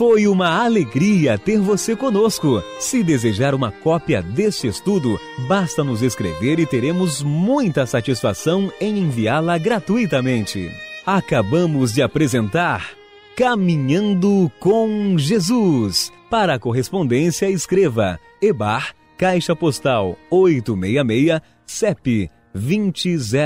Foi uma alegria ter você conosco. Se desejar uma cópia deste estudo, basta nos escrever e teremos muita satisfação em enviá-la gratuitamente. Acabamos de apresentar Caminhando com Jesus. Para a correspondência, escreva EBAR, Caixa Postal 866, CEP 20